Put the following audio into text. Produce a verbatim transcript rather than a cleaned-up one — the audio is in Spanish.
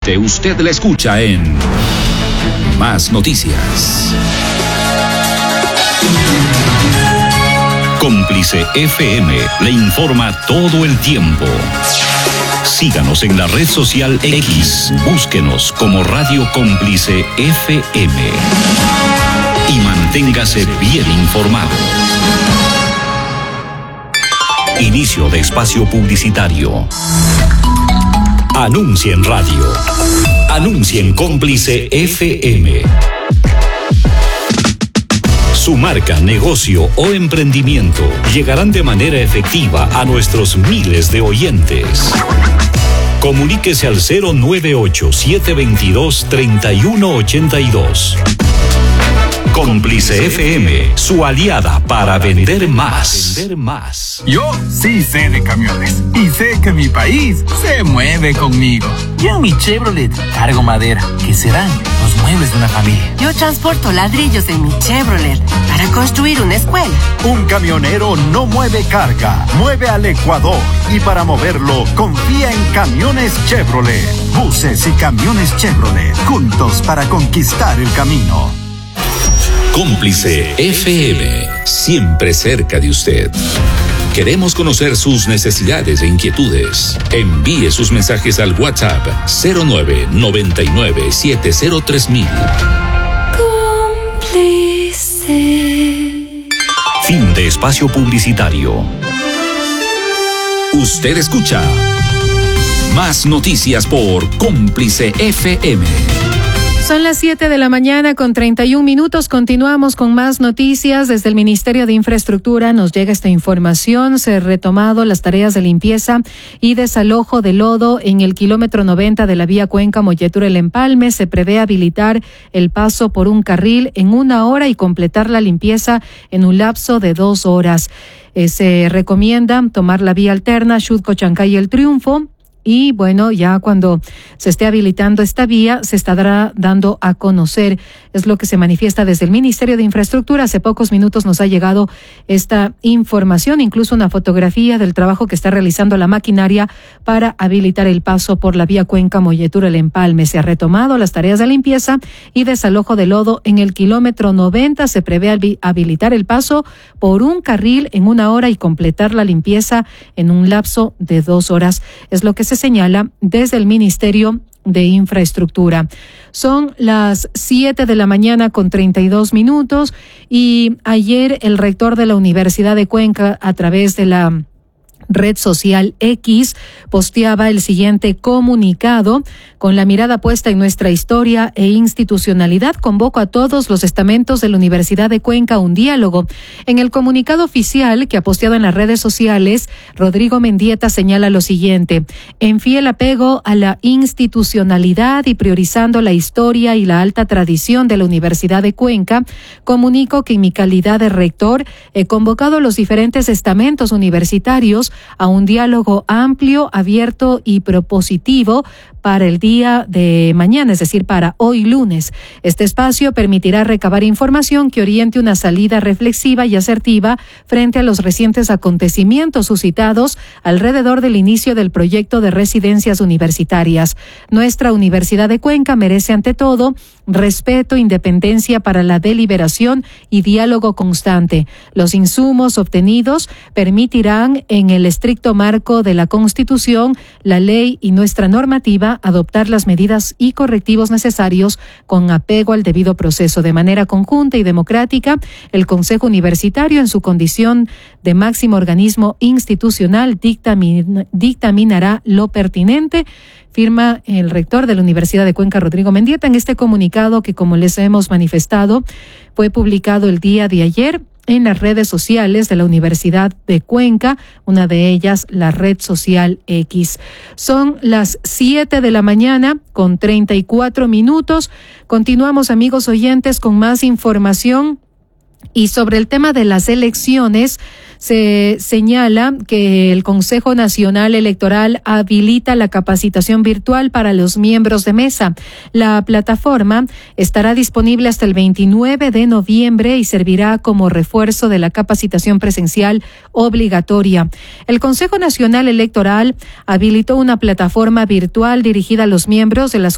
Solamente usted la escucha en Más Noticias. Cómplice F M le informa todo el tiempo. Síganos en la red social X. Búsquenos como Radio Cómplice F M. Y manténgase bien informado. Inicio de espacio publicitario. Anuncia en radio. Anuncia en Cómplice F M. Su marca, negocio o emprendimiento llegarán de manera efectiva a nuestros miles de oyentes. Comuníquese al cero nueve ocho, siete dos dos, tres uno ocho dos. Cómplice F M, su aliada para vender más. Vender más. Yo sí sé de camiones y sé que mi país se mueve conmigo. Yo en mi Chevrolet cargo madera, que serán los muebles de una familia. Yo transporto ladrillos en mi Chevrolet para construir una escuela. Un camionero no mueve carga, mueve al Ecuador. Y para moverlo, confía en Camiones Chevrolet. Buses y camiones Chevrolet, juntos para conquistar el camino. Cómplice F M, siempre cerca de usted. Queremos conocer sus necesidades e inquietudes. Envíe sus mensajes al WhatsApp cero nueve, noventa y nueve, setenta tres mil. Cómplice. Fin de espacio publicitario. Usted escucha Más Noticias por Cómplice F M. Son las siete de la mañana con treinta y un minutos. Continuamos con más noticias. Desde el Ministerio de Infraestructura nos llega esta información. Se han retomado las tareas de limpieza y desalojo de lodo en el kilómetro noventa de la vía Cuenca Molletura El Empalme. Se prevé habilitar el paso por un carril en una hora y completar la limpieza en un lapso de dos horas. Eh, se recomienda tomar la vía alterna Xutco, Chancay y El Triunfo. Y bueno, ya cuando se esté habilitando esta vía, se estará dando a conocer. Es lo que se manifiesta desde el Ministerio de Infraestructura. Hace pocos minutos nos ha llegado esta información, incluso una fotografía del trabajo que está realizando la maquinaria para habilitar el paso por la vía Cuenca Molletura El Empalme. Se ha retomado las tareas de limpieza y desalojo de lodo en el kilómetro noventa. Se prevé habilitar el paso por un carril en una hora y completar la limpieza en un lapso de dos horas. Es lo que se señala desde el Ministerio de Infraestructura. Son las siete de la mañana con treinta y dos minutos y ayer el rector de la Universidad de Cuenca, a través de la red social X, posteaba el siguiente comunicado: con la mirada puesta en nuestra historia e institucionalidad, convoco a todos los estamentos de la Universidad de Cuenca a un diálogo. En el comunicado oficial que ha posteado en las redes sociales, Rodrigo Mendieta señala lo siguiente: en fiel apego a la institucionalidad y priorizando la historia y la alta tradición de la Universidad de Cuenca, comunico que en mi calidad de rector he convocado a los diferentes estamentos universitarios a un diálogo amplio, abierto y propositivo para el día de mañana, es decir, para hoy lunes. Este espacio permitirá recabar información que oriente una salida reflexiva y asertiva frente a los recientes acontecimientos suscitados alrededor del inicio del proyecto de residencias universitarias. Nuestra Universidad de Cuenca merece ante todo respeto, independencia para la deliberación y diálogo constante. Los insumos obtenidos permitirán, en el estricto marco de la Constitución, la ley y nuestra normativa, adoptar las medidas y correctivos necesarios con apego al debido proceso. De manera conjunta y democrática, el Consejo Universitario, en su condición de máximo organismo institucional, dictamin- dictaminará lo pertinente. Firma el rector de la Universidad de Cuenca, Rodrigo Mendieta, en este comunicado que, como les hemos manifestado, fue publicado el día de ayer en las redes sociales de la Universidad de Cuenca, una de ellas la red social X. Son las siete de la mañana con treinta y cuatro minutos. Continuamos, amigos oyentes, con más información. Y sobre el tema de las elecciones, se señala que el Consejo Nacional Electoral habilita la capacitación virtual para los miembros de mesa. La plataforma estará disponible hasta el veintinueve de noviembre y servirá como refuerzo de la capacitación presencial obligatoria. El Consejo Nacional Electoral habilitó una plataforma virtual dirigida a los miembros de las